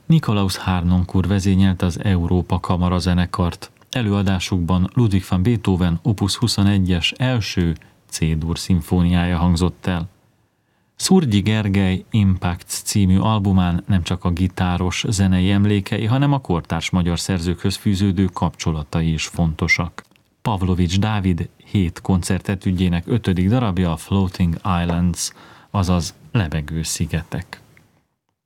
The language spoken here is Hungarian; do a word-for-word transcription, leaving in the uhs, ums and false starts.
Nikolaus Harnoncourt vezényelte az Európa Kamara zenekart. Előadásukban Ludwig van Beethoven opus huszonegyes első C-dur szimfóniája hangzott el. Szurgyi Gergely Impacts című albumán nem csak a gitáros zenei emlékei, hanem a kortárs magyar szerzőkhöz fűződő kapcsolatai is fontosak. Pavlovics Dávid hét koncertetüdjének ötödik darabja a Floating Islands, azaz Lebegő szigetek.